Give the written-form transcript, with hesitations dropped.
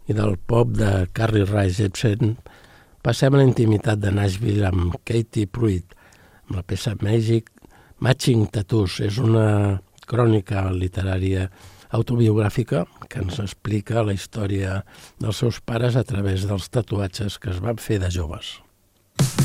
i del pop de Carly Rae Jepsen, passem a la intimitat de Nashville amb Katie Pruitt, amb la peça Matching Tattoos. És una crònica literària autobiogràfica que ens explica la història dels seus pares a través dels tatuatges que es van fer de joves.